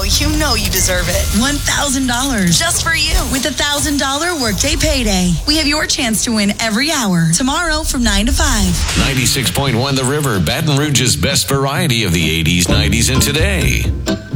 you deserve it. $1,000. Just for you. With $1,000 Workday Payday. We have your chance to win every hour. Tomorrow from 9 to 5. 96.1 The River, Baton Rouge's best variety of the 80s, 90s, and today.